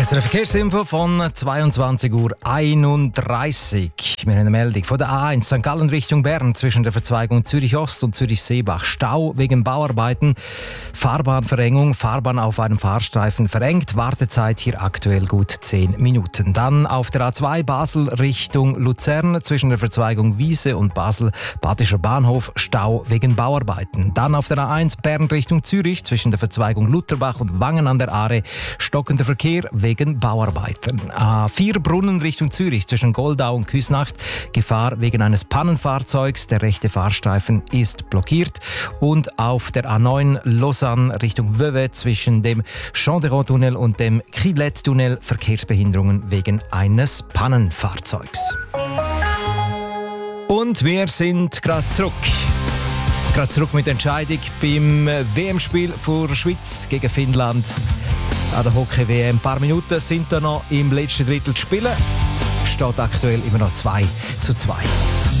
SRF Verkehrsinfo von 22.31 Uhr. Wir haben eine Meldung von der A1 St. Gallen Richtung Bern zwischen der Verzweigung Zürich Ost und Zürich Seebach. Stau wegen Bauarbeiten, Fahrbahnverengung, Fahrbahn auf einem Fahrstreifen verengt. Wartezeit hier aktuell gut 10 Minuten. Dann auf der A2 Basel Richtung Luzern zwischen der Verzweigung Wiese und Basel Badischer Bahnhof. Stau wegen Bauarbeiten. Dann auf der A1 Bern Richtung Zürich zwischen der Verzweigung Lutherbach und Wangen an der Aare. Stockender Verkehr wegen Bauarbeiten. A4 Brunnen Richtung Zürich zwischen Goldau und Küsnacht. Gefahr wegen eines Pannenfahrzeugs. Der rechte Fahrstreifen ist blockiert. Und auf der A9 Lausanne Richtung Vevey zwischen dem Champ-de-Rond-Tunnel und dem Criblette-Tunnel Verkehrsbehinderungen wegen eines Pannenfahrzeugs. Und wir sind gerade zurück. Gerade zurück mit der Entscheidung beim WM-Spiel vor der Schweiz gegen Finnland. An der Hockey-WM. Ein paar Minuten sind da noch im letzten Drittel zu spielen. Steht aktuell immer noch 2:2.